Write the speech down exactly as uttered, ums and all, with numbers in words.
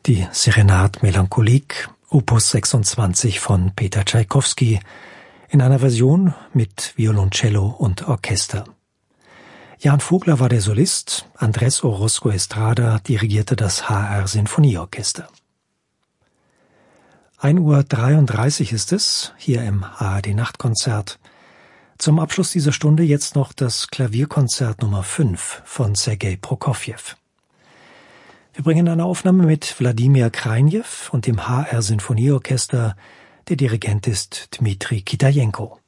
Die Serenade Melancholique, Opus sechsundzwanzig von Peter Tschaikowski, in einer Version mit Violoncello und Orchester. Jan Vogler war der Solist, Andrés Orozco Estrada dirigierte das H R Sinfonieorchester. ein Uhr dreiunddreißig ist es, hier im A R D Nachtkonzert. Zum Abschluss dieser Stunde jetzt noch das Klavierkonzert Nummer fünf von Sergei Prokofjew. Wir bringen eine Aufnahme mit Wladimir Krajnew und dem H R Sinfonieorchester. Der Dirigent ist Dmitri Kitajenko.